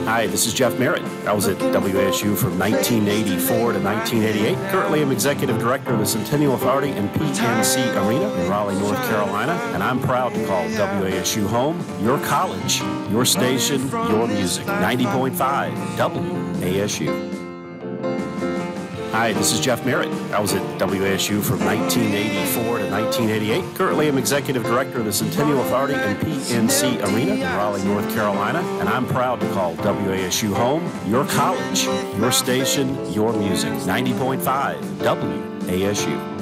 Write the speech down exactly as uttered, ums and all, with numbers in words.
Hi, this is Jeff Merritt. I was at W A S U from nineteen eighty-four to nineteen eighty-eight. Currently, I'm Executive Director of the Centennial Authority and P N C Arena in Raleigh, North Carolina, and I'm proud to call W A S U home, your college, your station, your music. ninety point five W A S U. Hi, this is Jeff Merritt. I was at W A S U from nineteen eighty-four to nineteen eighty-eight. Currently, I'm Executive Director of the Centennial Authority and P N C Arena in Raleigh, North Carolina, and I'm proud to call W A S U home, your college, your station, your music. ninety point five W A S U.